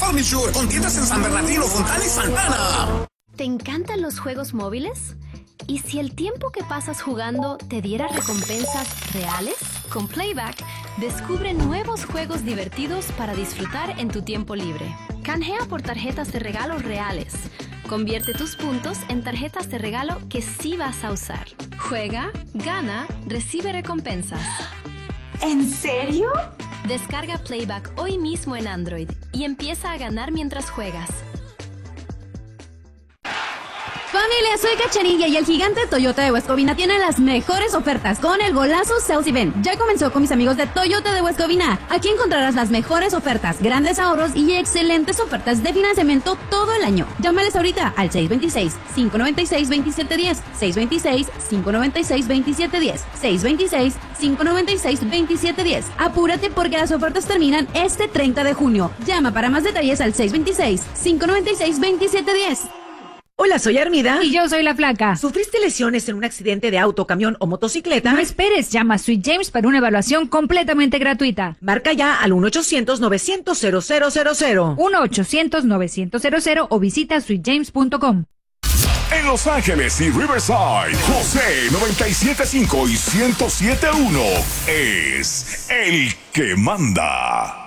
Furniture, con tiendas en San Bernardino, Fontana y Santana. ¿Te encantan los juegos móviles? ¿Y si el tiempo que pasas jugando te diera recompensas reales? Con Playback, descubre nuevos juegos divertidos para disfrutar en tu tiempo libre. Canjea por tarjetas de regalo reales. Convierte tus puntos en tarjetas de regalo que sí vas a usar. Juega, gana, recibe recompensas. ¿En serio? Descarga Playback hoy mismo en Android y empieza a ganar mientras juegas. Familia, soy Cachanilla y el gigante Toyota de West Covina tiene las mejores ofertas con el Golazo Sales Event. Ya comenzó con mis amigos de Toyota de West Covina. Aquí encontrarás las mejores ofertas, grandes ahorros y excelentes ofertas de financiamiento todo el año. Llámales ahorita al 626-596-2710, 626-596-2710, 626-596-2710. Apúrate porque las ofertas terminan este 30 de junio. Llama para más detalles al 626-596-2710. Hola, soy Armida. Y yo soy la Flaca. ¿Sufriste lesiones en un accidente de auto, camión o motocicleta? No esperes, llama a Sweet James para una evaluación completamente gratuita. Marca ya al 1-800-900-0000. 1-800-900-0000 o visita sweetjames.com. En Los Ángeles y Riverside, José 97.5 y 107.1 es el que manda.